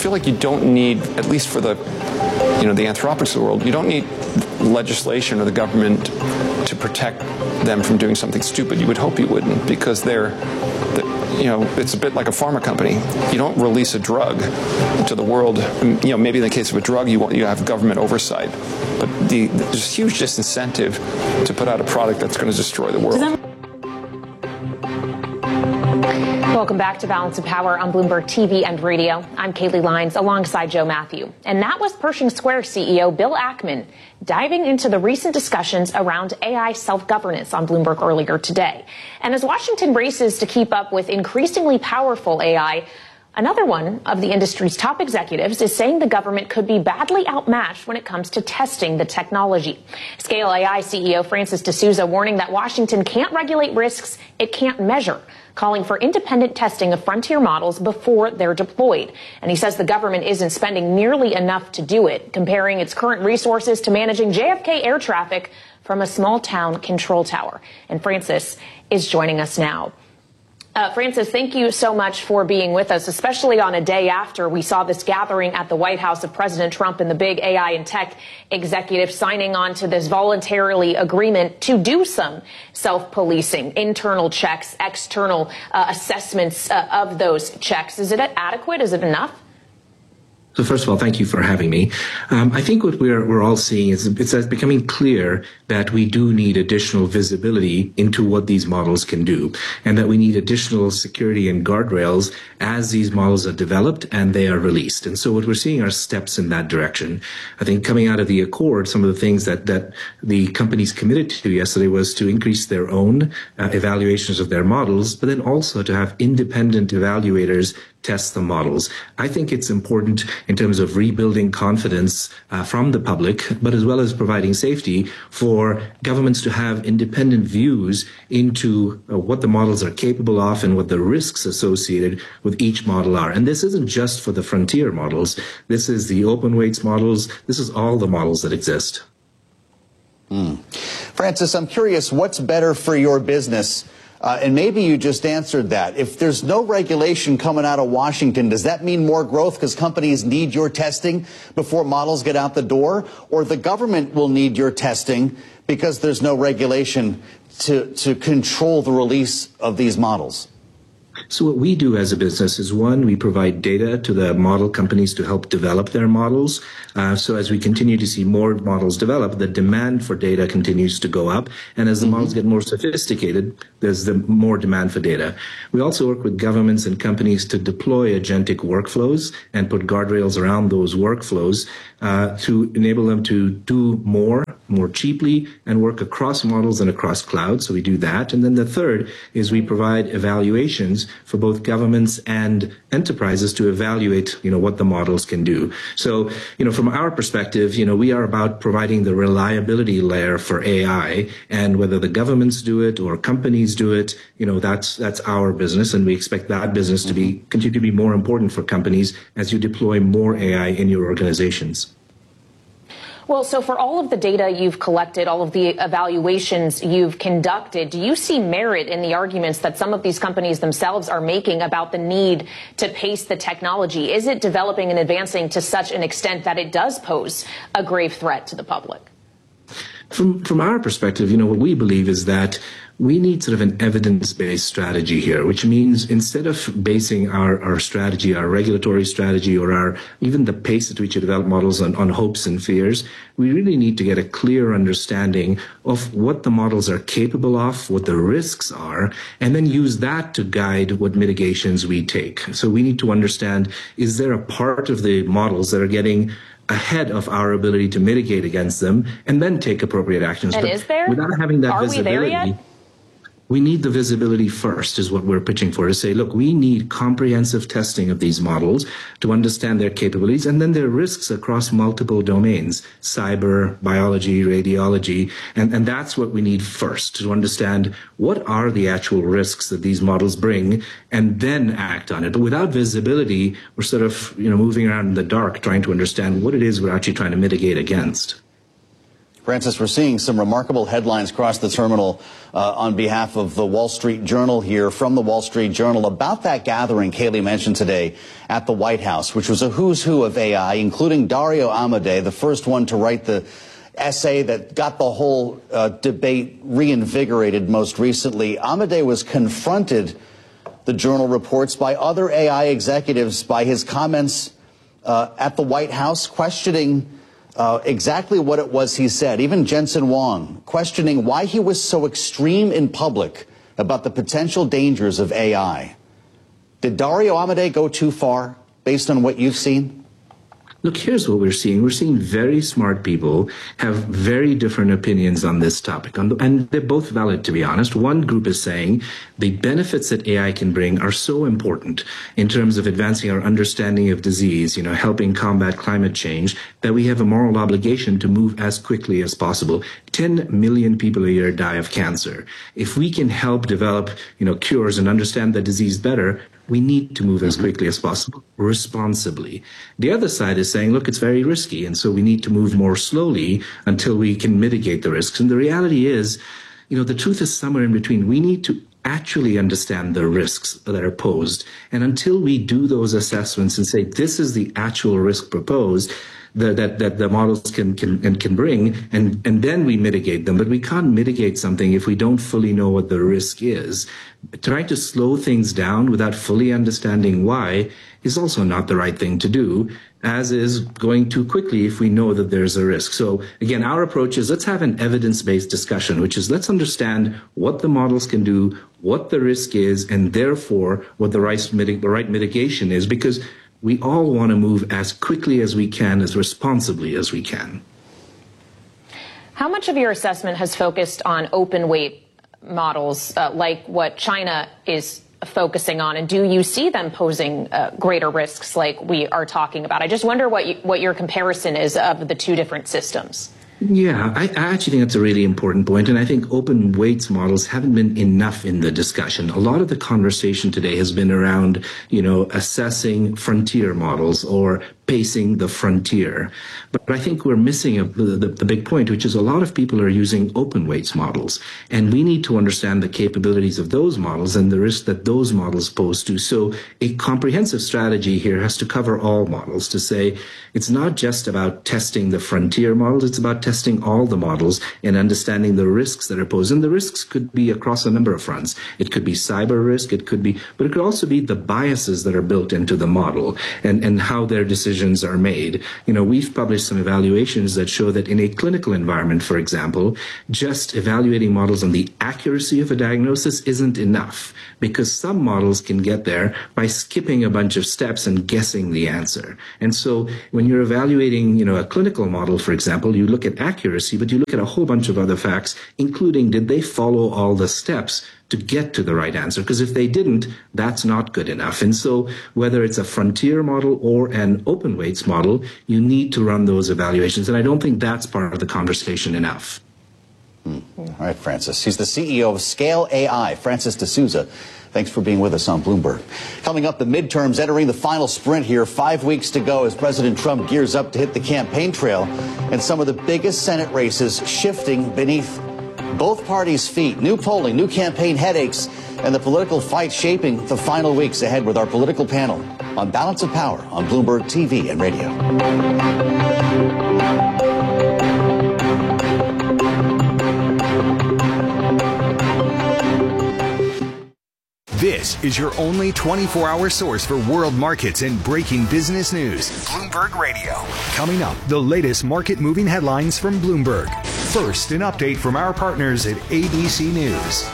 feel like you don't need, at least for the, the Anthropics of the world, you don't need legislation or the government to protect them from doing something stupid. You would hope you wouldn't, because it's a bit like a pharma company. You don't release a drug to the world. Maybe in the case of a drug, you have government oversight, but there's a huge disincentive to put out a product that's going to destroy the world. Welcome back to Balance of Power on Bloomberg TV and Radio. I'm Kaylee Lyons alongside Joe Matthew. And that was Pershing Square CEO Bill Ackman diving into the recent discussions around AI self-governance on Bloomberg earlier today. And as Washington races to keep up with increasingly powerful AI, another one of the industry's top executives is saying the government could be badly outmatched when it comes to testing the technology. Scale AI CEO Francis D'Souza warning that Washington can't regulate risks it can't measure, calling for independent testing of frontier models before they're deployed. And he says the government isn't spending nearly enough to do it, comparing its current resources to managing JFK air traffic from a small town control tower. And Francis is joining us now. Francis, thank you so much for being with us, especially on a day after we saw this gathering at the White House of President Trump and the big AI and tech executives signing on to this voluntarily agreement to do some self-policing, internal checks, external assessments of those checks. Is it adequate? Is it enough? So first of all, thank you for having me. I think what we're all seeing is it's becoming clear that we do need additional visibility into what these models can do, and that we need additional security and guardrails as these models are developed and they are released. And so what we're seeing are steps in that direction. I think coming out of the Accord, some of the things that the companies committed to yesterday was to increase their own evaluations of their models, but then also to have independent evaluators test the models. I think it's important in terms of rebuilding confidence from the public, but as well as providing safety for governments to have independent views into what the models are capable of and what the risks associated with each model are. And this isn't just for the frontier models. This is the open weights models. This is all the models that exist. Francis, I'm curious, what's better for your business? And maybe you just answered that. If there's no regulation coming out of Washington, does that mean more growth because companies need your testing before models get out the door? Or the government will need your testing because there's no regulation to control the release of these models? So what we do as a business is, one, we provide data to the model companies to help develop their models. So as we continue to see more models develop, the demand for data continues to go up. And as the models get more sophisticated, there's the more demand for data. We also work with governments and companies to deploy agentic workflows and put guardrails around those workflows to enable them to do more cheaply and work across models and across clouds. So we do that. And then the third is we provide evaluations for both governments and enterprises to evaluate, what the models can do. So, from our perspective, we are about providing the reliability layer for AI, and whether the governments do it or companies do it, that's our business. And we expect that business to continue to be more important for companies as you deploy more AI in your organizations. Well, so for all of the data you've collected, all of the evaluations you've conducted, do you see merit in the arguments that some of these companies themselves are making about the need to pace the technology? Is it developing and advancing to such an extent that it does pose a grave threat to the public? From our perspective, what we believe is that we need sort of an evidence-based strategy here, which means instead of basing our strategy, our regulatory strategy, or even the pace at which you develop models on hopes and fears, we really need to get a clear understanding of what the models are capable of, what the risks are, and then use that to guide what mitigations we take. So we need to understand, is there a part of the models that are getting ahead of our ability to mitigate against them, and then take appropriate actions? And but is there? Without having that visibility, are we there yet? We need the visibility first, is what we're pitching for, to say, look, we need comprehensive testing of these models to understand their capabilities and then their risks across multiple domains, cyber, biology, radiology. And that's what we need first, to understand what are the actual risks that these models bring and then act on it. But without visibility, we're sort of, moving around in the dark trying to understand what it is we're actually trying to mitigate against. Francis, we're seeing some remarkable headlines across the terminal on behalf of the Wall Street Journal here, from the Wall Street Journal, about that gathering Kayleigh mentioned today at the White House, which was a who's who of AI, including Dario Amodei, the first one to write the essay that got the whole debate reinvigorated most recently. Amodei was confronted, the Journal reports, by other AI executives by his comments at the White House, questioning exactly what it was he said. Even Jensen Huang questioning why he was so extreme in public about the potential dangers of AI. Did Dario Amodei go too far based on what you've seen? Look, here's what we're seeing. We're seeing very smart people have very different opinions on this topic. And they're both valid, to be honest. One group is saying the benefits that AI can bring are so important in terms of advancing our understanding of disease, helping combat climate change, that we have a moral obligation to move as quickly as possible. 10 million people a year die of cancer. If we can help develop, cures and understand the disease better, we need to move as quickly as possible, responsibly. The other side is saying, look, it's very risky, and so we need to move more slowly until we can mitigate the risks. And the reality is, the truth is somewhere in between. We need to actually understand the risks that are posed. And until we do those assessments and say, this is the actual risk proposed, that the models can bring, and then we mitigate them. But we can't mitigate something if we don't fully know what the risk is. Trying to slow things down without fully understanding why is also not the right thing to do, as is going too quickly if we know that there's a risk. So again, our approach is, let's have an evidence-based discussion, which is, let's understand what the models can do, what the risk is, and therefore what the right mitigation is, because we all want to move as quickly as we can, as responsibly as we can. How much of your assessment has focused on open weight models like what China is focusing on, and do you see them posing greater risks like we are talking about? I just wonder what your comparison is of the two different systems. Yeah, I actually think that's a really important point, and I think open weights models haven't been enough in the discussion. A lot of the conversation today has been around, assessing frontier models or pacing the frontier. But I think we're missing the big point, which is a lot of people are using open weights models, and we need to understand the capabilities of those models and the risk that those models pose to. So a comprehensive strategy here has to cover all models, to say it's not just about testing the frontier models, it's about testing all the models and understanding the risks that are posed. And the risks could be across a number of fronts. It could be cyber risk, but it could also be the biases that are built into the model and how their decisions are made. We've published some evaluations that show that in a clinical environment, for example, just evaluating models on the accuracy of a diagnosis isn't enough, because some models can get there by skipping a bunch of steps and guessing the answer. And so when you're evaluating, a clinical model, for example, you look at accuracy, but you look at a whole bunch of other facts, including did they follow all the steps to get to the right answer? Because if they didn't, that's not good enough. And so whether it's a frontier model or an open weights model, you need to run those evaluations. And I don't think that's part of the conversation enough. All right, Francis. He's the CEO of Scale AI, Francis D'Souza. Thanks for being with us on Bloomberg. Coming up, the midterms entering the final sprint here. 5 weeks to go as President Trump gears up to hit the campaign trail, and some of the biggest Senate races shifting beneath both parties' feet. New polling, new campaign headaches, and the political fight shaping the final weeks ahead with our political panel on Balance of Power on Bloomberg TV and radio. This is your only 24-hour source for world markets and breaking business news. Bloomberg Radio. Coming up, the latest market-moving headlines from Bloomberg. First, an update from our partners at ABC News.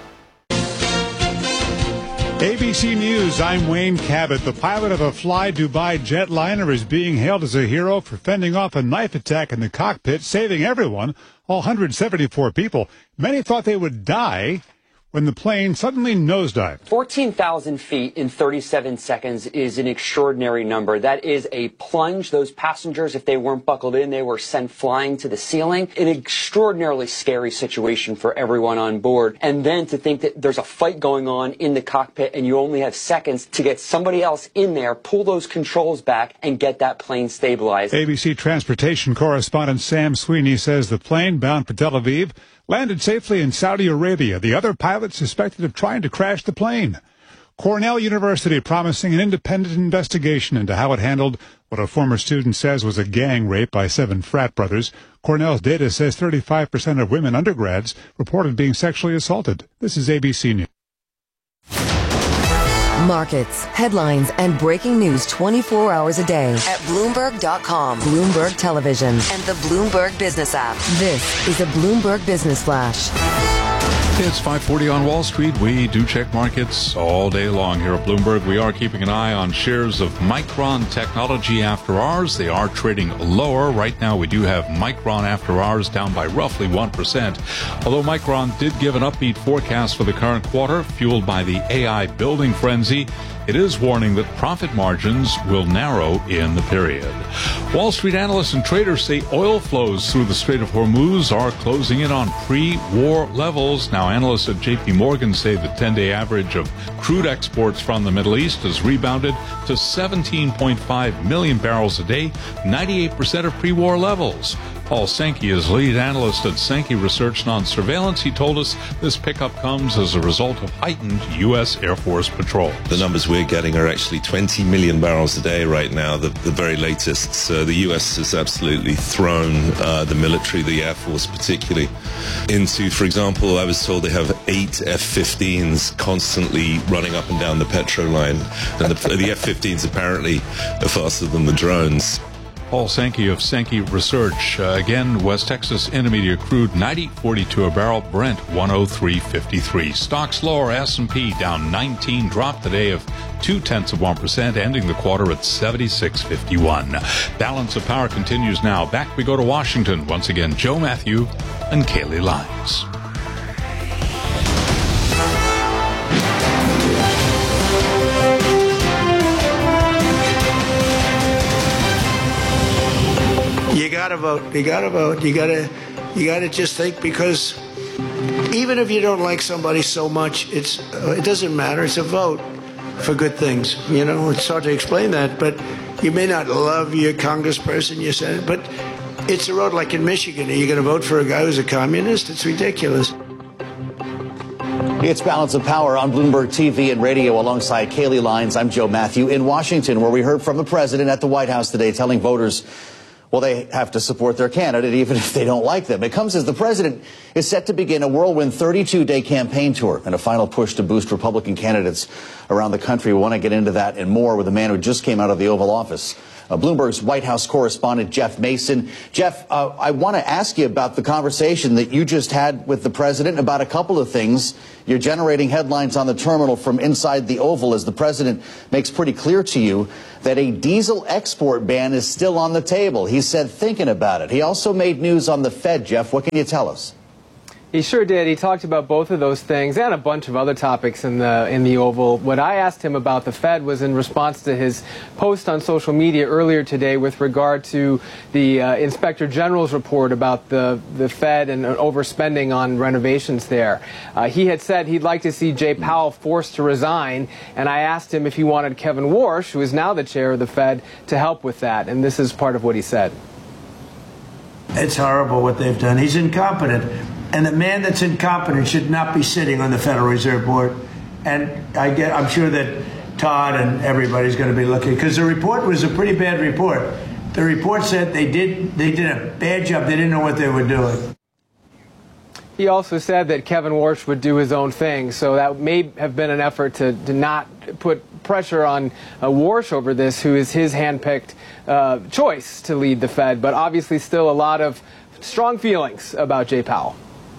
ABC News, I'm Wayne Cabot. The pilot of a Fly Dubai jetliner is being hailed as a hero for fending off a knife attack in the cockpit, saving everyone, all 174 people. Many thought they would die when the plane suddenly nosedived. 14,000 feet in 37 seconds is an extraordinary number. That is a plunge. Those passengers, if they weren't buckled in, they were sent flying to the ceiling. An extraordinarily scary situation for everyone on board. And then to think that there's a fight going on in the cockpit and you only have seconds to get somebody else in there, pull those controls back, and get that plane stabilized. ABC transportation correspondent Sam Sweeney says the plane bound for Tel Aviv landed safely in Saudi Arabia. The other pilot suspected of trying to crash the plane. Cornell University promising an independent investigation into how it handled what a former student says was a gang rape by 7 frat brothers. Cornell's data says 35% of women undergrads reported being sexually assaulted. This is ABC News. Markets, headlines, and breaking news 24 hours a day at Bloomberg.com, Bloomberg Television, and the Bloomberg Business app. This is a Bloomberg Business Flash. It's 5:40 on Wall Street. We do check markets all day long here at Bloomberg. We are keeping an eye on shares of Micron Technology after hours. They are trading lower. Right now, we do have Micron after hours down by roughly 1%. Although Micron did give an upbeat forecast for the current quarter, fueled by the AI building frenzy, it is warning that profit margins will narrow in the period. Wall Street analysts and traders say oil flows through the Strait of Hormuz are closing in on pre-war levels. Now, analysts at J.P. Morgan say the 10-day average of crude exports from the Middle East has rebounded to 17.5 million barrels a day, 98% of pre-war levels. Paul Sankey is lead analyst at Sankey Research Non-Surveillance. He told us this pickup comes as a result of heightened U.S. Air Force patrol. The numbers we're getting are actually 20 million barrels a day right now, the very latest. So the U.S. has absolutely thrown the military, the Air Force particularly, into, for example, I was told they have 8 F-15s constantly running up and down the petro line. And the F-15s apparently are faster than the drones. Paul Sankey of Sankey Research. Again, West Texas Intermediate crude 90.42 a barrel, Brent 103.53. Stocks lower, S&P down 19, dropped today of 0.2%, ending the quarter at 76.51. Balance of Power continues now. Back we go to Washington. Once again, Joe Matthew and Kaylee Lyons. You gotta vote. You gotta vote. You gotta just think, because even if you don't like somebody so much, it doesn't matter. It's a vote for good things. You know, it's hard to explain that, but you may not love your congressperson, your senator, but it's a road. Like in Michigan, are you going to vote for a guy who's a communist? It's ridiculous. It's Balance of Power on Bloomberg TV and radio alongside Kaylee Lyons. I'm Joe Matthew in Washington, where we heard from the president at the White House today telling voters, well, they have to support their candidate even if they don't like them. It comes as the president is set to begin a whirlwind 32-day campaign tour and a final push to boost Republican candidates around the country. We want to get into that and more with a man who just came out of the Oval Office. Bloomberg's White House correspondent, Jeff Mason. Jeff, I want to ask you about the conversation that you just had with the president about a couple of things. You're generating headlines on the terminal from inside the Oval as the president makes pretty clear to you that a diesel export ban is still on the table. He said thinking about it. He also made news on the Fed. Jeff, what can you tell us? He sure did. He talked about both of those things and a bunch of other topics in the Oval. What I asked him about the Fed was in response to his post on social media earlier today with regard to the Inspector General's report about the Fed and overspending on renovations there. He had said he'd like to see Jay Powell forced to resign, and I asked him if he wanted Kevin Warsh, who is now the chair of the Fed, to help with that, and this is part of what he said. It's horrible what they've done. He's incompetent. And the man that's incompetent should not be sitting on the Federal Reserve Board. And I'm sure that Todd and everybody's going to be looking, because the report was a pretty bad report. The report said they did a bad job. They didn't know what they were doing. He also said that Kevin Warsh would do his own thing, so that may have been an effort to not put pressure on Warsh over this, who is his handpicked choice to lead the Fed, but obviously still a lot of strong feelings about Jay Powell.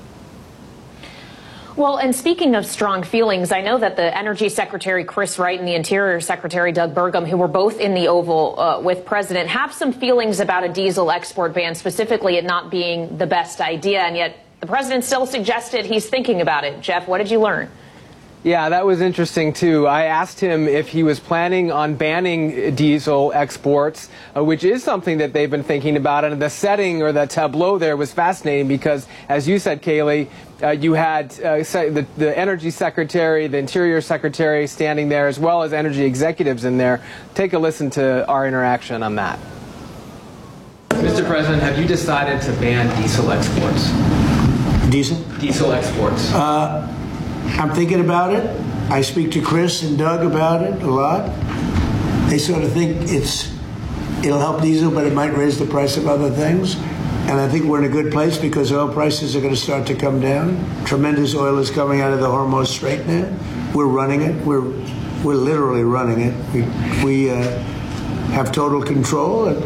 Well, and speaking of strong feelings, I know that the Energy Secretary Chris Wright and the Interior Secretary Doug Burgum, who were both in the Oval with President, have some feelings about a diesel export ban, specifically it not being the best idea. And yet The president still suggested he's thinking about it. Jeff, what did you learn? Yeah, that was interesting, too. I asked him if he was planning on banning diesel exports, which is something that they've been thinking about. And the setting or the tableau there was fascinating because, as you said, Kayleigh, you had the Energy Secretary, the Interior Secretary standing there, as well as energy executives in there. Take a listen to our interaction on that. Mr. President, have you decided to ban diesel exports? Diesel? Diesel exports. I'm thinking about it. I speak to Chris and Doug about it a lot. They sort of think it'll help diesel, but it might raise the price of other things. And I think we're in a good place because oil prices are going to start to come down. Tremendous oil is coming out of the Hormuz Strait now. We're running it. We're literally running it. We have total control.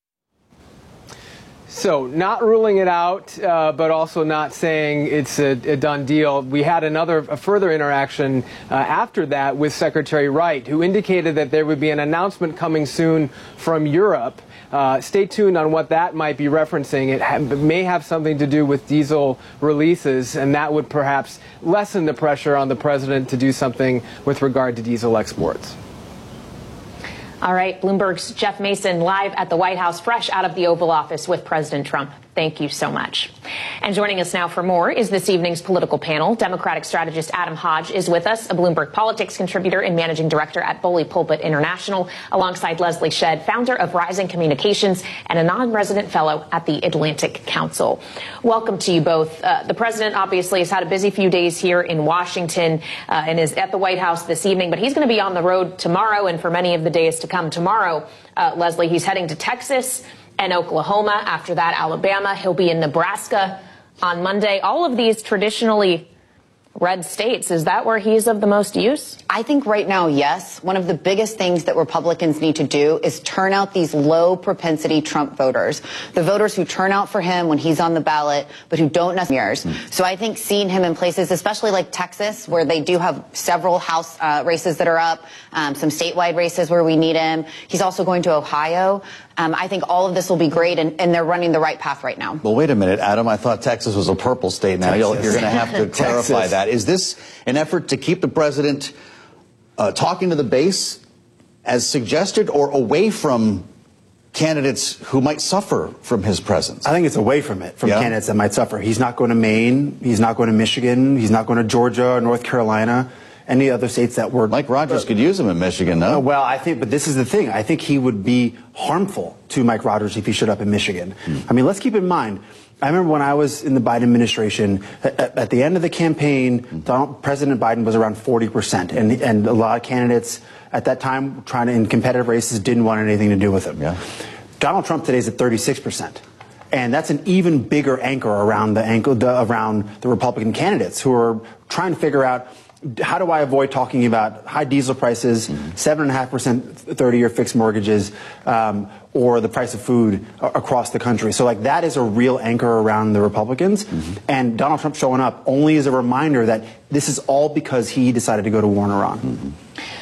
So not ruling it out, but also not saying it's a done deal. We had a further interaction after that with Secretary Wright, who indicated that there would be an announcement coming soon from Europe. Stay tuned on what that might be referencing. It may have something to do with diesel releases, and that would perhaps lessen the pressure on the president to do something with regard to diesel exports. All right, Bloomberg's Jeff Mason live at the White House, fresh out of the Oval Office with President Trump. Thank you so much. And joining us now for more is this evening's political panel. Democratic strategist Adam Hodge is with us, a Bloomberg Politics contributor and managing director at Bully Pulpit International, alongside Leslie Shedd, founder of Rising Communications and a non-resident fellow at the Atlantic Council. Welcome to you both. The president obviously has had a busy few days here in Washington and is at the White House this evening, but he's going to be on the road tomorrow and for many of the days to come. Tomorrow, Leslie, he's heading to Texas and Oklahoma. After that, Alabama. He'll be in Nebraska on Monday. All of these traditionally red states. Is that where he's of the most use? I think right now, yes. One of the biggest things that Republicans need to do is turn out these low propensity Trump voters, the voters who turn out for him when he's on the ballot, but who don't necessarily. So I think seeing him in places, especially like Texas, where they do have several House races that are up, some statewide races where we need him. He's also going to Ohio. I think all of this will be great, and they're running the right path right now. Well, wait a minute, Adam. I thought Texas was a purple state now. You're going to have to clarify that. Is this an effort to keep the president talking to the base as suggested, or away from candidates who might suffer from his presence? I think it's away from it, from candidates that might suffer. He's not going to Maine. He's not going to Michigan. He's not going to Georgia or North Carolina. Any other states that were... Mike Rogers could use him in Michigan, no? Well, I think, but this is the thing. I think he would be harmful to Mike Rogers if he showed up in Michigan. I mean, let's keep in mind, I remember when I was in the Biden administration, at the end of the campaign, President Biden was around 40%. And a lot of candidates at that time, in competitive races, didn't want anything to do with him. Donald Trump today is at 36%. And that's an even bigger anchor around the Republican candidates who are trying to figure out, how do I avoid talking about high diesel prices, 7.5% 30-year fixed mortgages, or the price of food across the country? So, like, that is a real anchor around the Republicans. And Donald Trump showing up only is a reminder that this is all because he decided to go to war in Iran.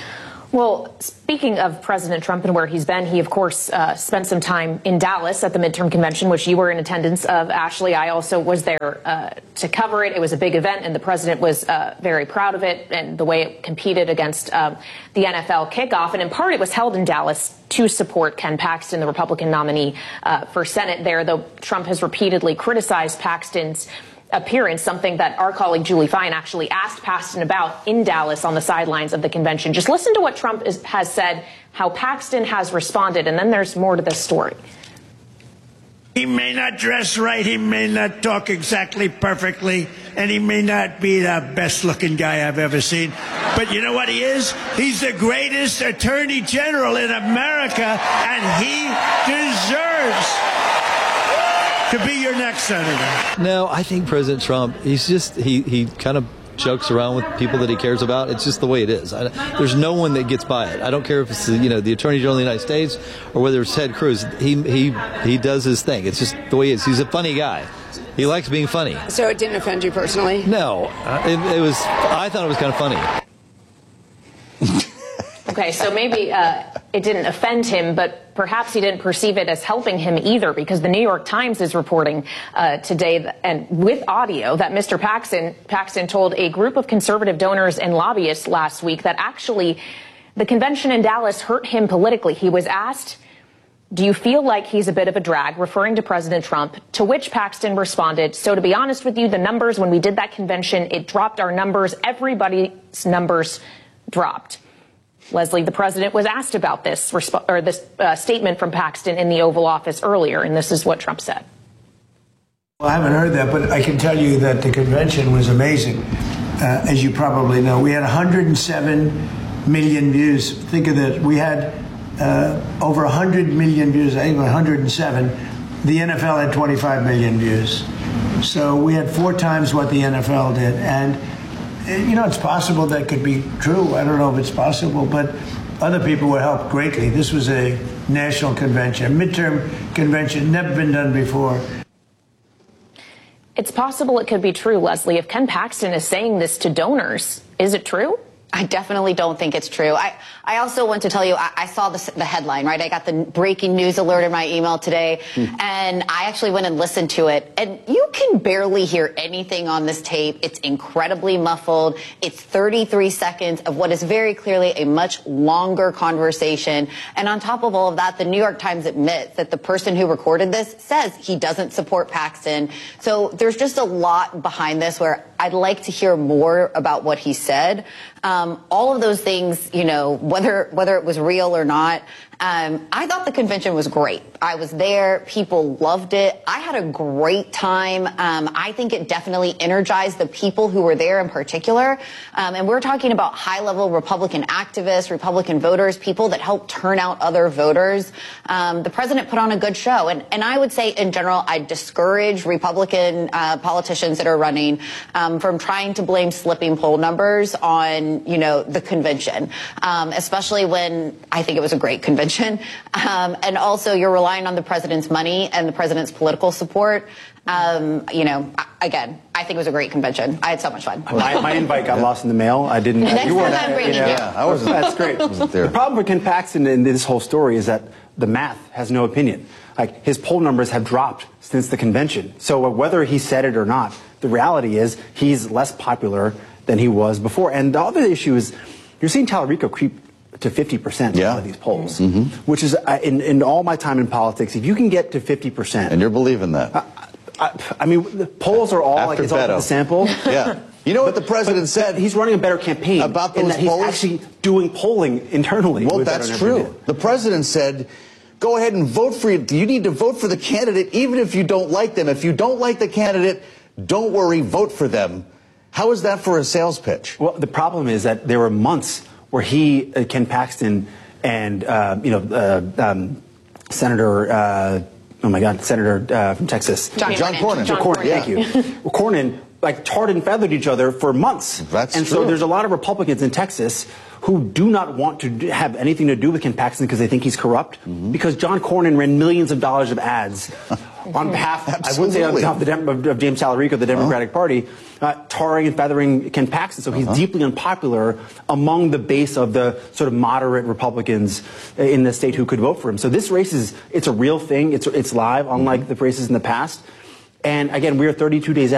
Well, speaking of President Trump and where he's been, he, of course, spent some time in Dallas at the midterm convention, which you were in attendance of, Ashley. I also was there to cover it. It was a big event, and the president was very proud of it and the way it competed against the NFL kickoff. And in part, it was held in Dallas to support Ken Paxton, the Republican nominee for Senate there, though Trump has repeatedly criticized Paxton's appearance, something that our colleague Julie Fine actually asked Paxton about in Dallas on the sidelines of the convention. Just listen to what Trump has said, how Paxton has responded, and then there's more to this story. He may not dress right, he may not talk exactly perfectly, and he may not be the best-looking guy I've ever seen. But you know what he is? He's the greatest attorney general in America, and he deserves to be your next senator. No, I think President Trump, he kind of jokes around with people that he cares about. It's just the way it is. There's no one that gets by it. I don't care if it's the Attorney General of the United States or whether it's Ted Cruz. He does his thing. It's just the way he is. He's a funny guy. He likes being funny. So it didn't offend you personally? No, it was. I thought it was kind of funny. Okay, so maybe it didn't offend him, but perhaps he didn't perceive it as helping him either, because the New York Times is reporting today, and with audio, that Mr. Paxton told a group of conservative donors and lobbyists last week that actually the convention in Dallas hurt him politically. He was asked, do you feel like he's a bit of a drag, referring to President Trump, to which Paxton responded, so to be honest with you, the numbers, when we did that convention, it dropped our numbers. Everybody's numbers dropped. Leslie, the president was asked about this statement from Paxton in the Oval Office earlier, and this is what Trump said. Well, I haven't heard that, but I can tell you that the convention was amazing. As you probably know, we had 107 million views. Think of that. We had over 100 million views, I think 107. The NFL had 25 million views. So we had 4 times what the NFL did. And, you know, it's possible that could be true. I don't know if it's possible, but other people were helped greatly. This was a national convention, a midterm convention, never been done before. It's possible it could be true, Leslie. If Ken Paxton is saying this to donors, is it true? I definitely don't think it's true. I also want to tell you, I saw the headline, right? I got the breaking news alert in my email today, and I actually went and listened to it. And you can barely hear anything on this tape. It's incredibly muffled. It's 33 seconds of what is very clearly a much longer conversation. And on top of all of that, the New York Times admits that the person who recorded this says he doesn't support Paxton. So there's just a lot behind this where I'd like to hear more about what he said. All of those things, you know, whether it was real or not, I thought the convention was great. I was there. People loved it. I had a great time. I think it definitely energized the people who were there in particular. And we're talking about high-level Republican activists, Republican voters, people that helped turn out other voters. The president put on a good show. And I would say, in general, I discourage Republican politicians that are running from trying to blame slipping poll numbers on, you know, the convention, especially when I think it was a great convention. And also, you're relying on the president's money and the president's political support. You know, again, I think it was a great convention. I had so much fun. My invite got lost in the mail. I didn't. Next time I'm bringing you. I wasn't. That's great. Wasn't there. The problem with Ken Paxton in this whole story is that the math has no opinion. Like, his poll numbers have dropped since the convention. So whether he said it or not, the reality is he's less popular than he was before. And the other issue is you're seeing Tallarico creep to 50% in of these polls, which is, in all my time in politics, if you can get to 50%. And you're believing that. I mean, the polls are all like, it's all the sample. Yeah. You know what the president said? He's running a better campaign about those in that polls? He's actually doing polling internally. Well, that's true. The president said, go ahead and vote for you. You need to vote for the candidate even if you don't like them. If you don't like the candidate, don't worry, vote for them. How is that for a sales pitch? Well, the problem is that there were months where he, Ken Paxton, and Senator, Senator from Texas, John Cornyn. John Cornyn, thank you. Cornyn, like, tarred and feathered each other for months. That's and true. So there's a lot of Republicans in Texas who do not want to have anything to do with Ken Paxton because they think he's corrupt. Because John Cornyn ran millions of dollars of ads on behalf, I wouldn't say on behalf of James Tallarico, the Democratic Party, tarring and feathering Ken Paxton. So he's deeply unpopular among the base of the sort of moderate Republicans in the state who could vote for him. So this race it's a real thing. It's live, unlike the races in the past. And again, we are 32 days